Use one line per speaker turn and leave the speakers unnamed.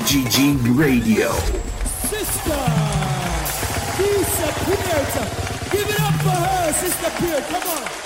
BGG Radio.
Sister, disappeared. Give it up for her, Sister Pierre. Come on.